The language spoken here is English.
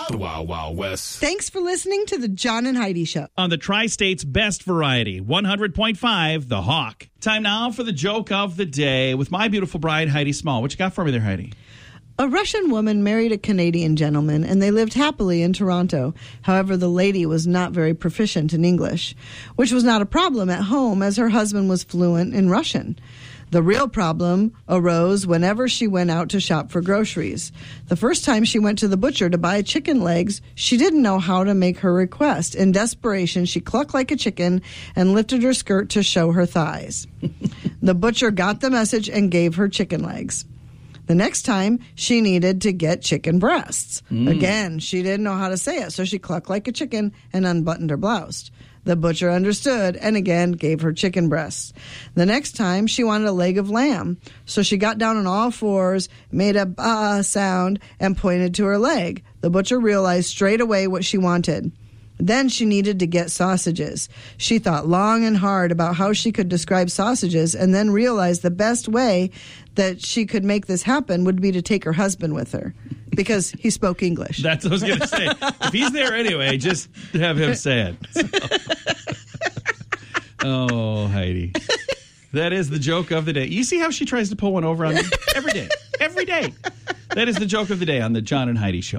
The Wild Wild West. Thanks for listening to the John and Heidi Show. On the Tri-State's best variety, 100.5, The Hawk. Time now for the joke of the day with my beautiful bride, Heidi Small. What you got for me there, Heidi? A Russian woman married a Canadian gentleman, and they lived happily in Toronto. However, the lady was not very proficient in English, which was not a problem at home as her husband was fluent in Russian. The real problem arose whenever she went out to shop for groceries. The first time she went to the butcher to buy chicken legs, she didn't know how to make her request. In desperation, she clucked like a chicken and lifted her skirt to show her thighs. The butcher got the message and gave her chicken legs. The next time, she needed to get chicken breasts. Again, she didn't know how to say it, so she clucked like a chicken and unbuttoned her blouse. The butcher understood and again gave her chicken breasts. The next time, she wanted a leg of lamb, so she got down on all fours, made a bah sound, and pointed to her leg. The butcher realized straight away what she wanted. Then she needed to get sausages. She thought long and hard about how she could describe sausages and then realized the best way that she could make this happen would be to take her husband with her because he spoke English. That's what I was going to say. If he's there anyway, just have him say it. Oh, Heidi. That is the joke of the day. You see how she tries to pull one over on me? Every day. Every day. That is the joke of the day on the John and Heidi Show.